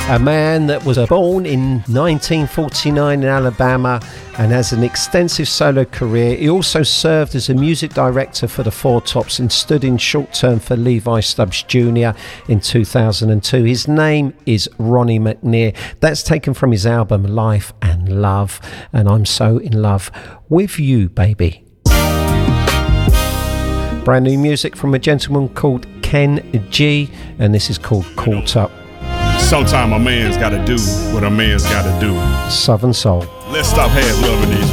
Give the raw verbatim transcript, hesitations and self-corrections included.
A man that was born in nineteen forty-nine in Alabama and has an extensive solo career. He also served as a music director for the Four Tops and stood in short term for Levi Stubbs Junior in two thousand two. His name is Ronnie McNear. That's taken from his album Life and Love, and I'm so in love with you, baby. Brand new music from a gentleman called Ken G, and this is called Caught Up. Sometime a man's gotta do what a man's gotta do. Southern Soul. Let's stop half loving these